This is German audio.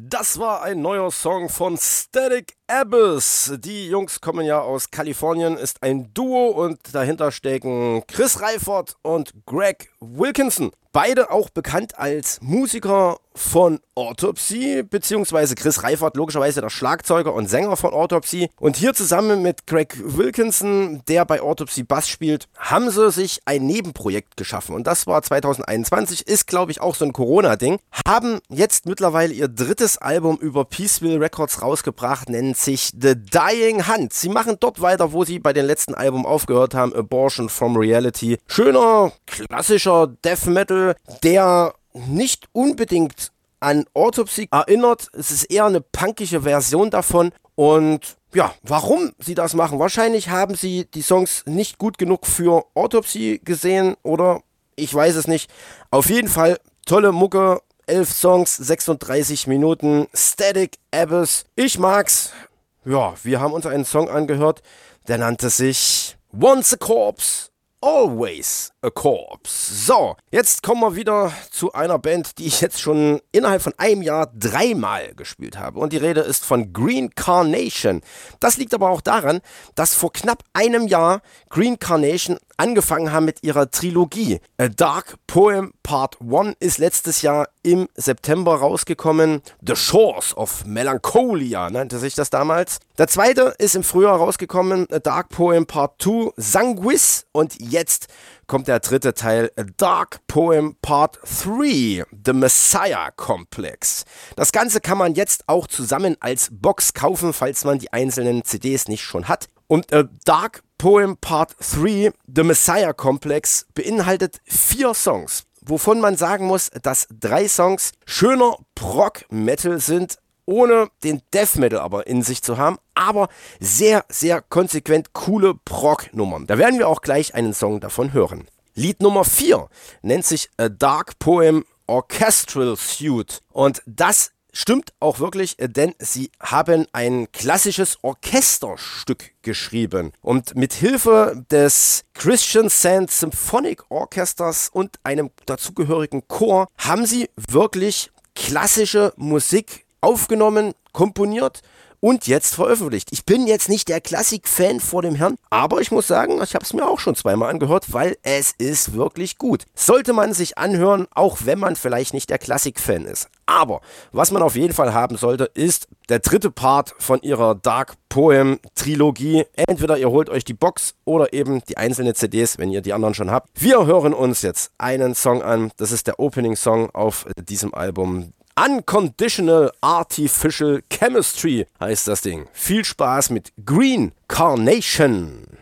Das war ein neuer Song von Static Abyss. Die Jungs kommen ja aus Kalifornien, ist ein Duo und dahinter stecken Chris Reifert und Greg Wilkinson. Beide auch bekannt als Musiker von Autopsy, beziehungsweise Chris Reifert logischerweise der Schlagzeuger und Sänger von Autopsy. Und hier zusammen mit Greg Wilkinson, der bei Autopsy Bass spielt, haben sie sich ein Nebenprojekt geschaffen. Und das war 2021, ist glaube ich auch so ein Corona-Ding. Haben jetzt mittlerweile ihr drittes Album über Peaceville Records rausgebracht, nennt sich The Dying Hunt. Sie machen dort weiter, wo sie bei den letzten Album aufgehört haben, Abortion from Reality. Schöner, klassischer Death Metal, der nicht unbedingt an Autopsy erinnert. Es ist eher eine punkige Version davon. Und ja, warum sie das machen? Wahrscheinlich haben sie die Songs nicht gut genug für Autopsy gesehen oder ich weiß es nicht. Auf jeden Fall tolle Mucke. 11 Songs, 36 Minuten, Static Abyss. Ich mag's. Ja, wir haben uns einen Song angehört, der nannte sich Once a Corpse, Always a Corpse. So, jetzt kommen wir wieder zu einer Band, die ich jetzt schon innerhalb von einem Jahr 3-mal gespielt habe. Und die Rede ist von Green Carnation. Das liegt aber auch daran, dass vor knapp einem Jahr Green Carnation angefangen haben mit ihrer Trilogie. A Dark Poem Part 1 ist letztes Jahr im September rausgekommen. The Shores of Melancholia nannte sich das damals. Der zweite ist im Frühjahr rausgekommen. A Dark Poem Part 2 Sanguis. Und jetzt kommt der dritte Teil, A Dark Poem Part 3, The Messiah Complex. Das Ganze kann man jetzt auch zusammen als Box kaufen, falls man die einzelnen CDs nicht schon hat. Und A Dark Poem Part 3, The Messiah Complex, beinhaltet 4 Songs, wovon man sagen muss, dass 3 Songs schöner Prog-Metal sind, ohne den Death Metal aber in sich zu haben, aber sehr, sehr konsequent coole Prog-Nummern. Da werden wir auch gleich einen Song davon hören. Lied Nummer 4 nennt sich A Dark Poem Orchestral Suite und das stimmt auch wirklich, denn sie haben ein klassisches Orchesterstück geschrieben. Und mit Hilfe des Christian Sand Symphonic Orchesters und einem dazugehörigen Chor haben sie wirklich klassische Musik aufgenommen, komponiert und jetzt veröffentlicht. Ich bin jetzt nicht der Klassik-Fan vor dem Herrn, aber ich muss sagen, ich habe es mir auch schon 2-mal angehört, weil es ist wirklich gut. Sollte man sich anhören, auch wenn man vielleicht nicht der Klassik-Fan ist. Aber was man auf jeden Fall haben sollte, ist der dritte Part von ihrer Dark Poem Trilogie. Entweder ihr holt euch die Box oder eben die einzelnen CDs, wenn ihr die anderen schon habt. Wir hören uns jetzt einen Song an. Das ist der Opening Song auf diesem Album. Unconditional Artificial Chemistry heißt das Ding. Viel Spaß mit Green Carnation.